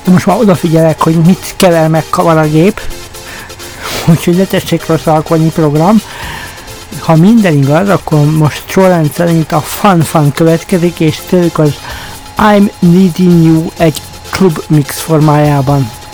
Most már odafigyelek, hogy mit kever meg kavar a gép, úgyhogy ne tessék rosszalkodni program. Ha minden igaz, akkor most sorrend szerint a Fun következik, és tőlük az I'm Needing You egy klub mix formájában.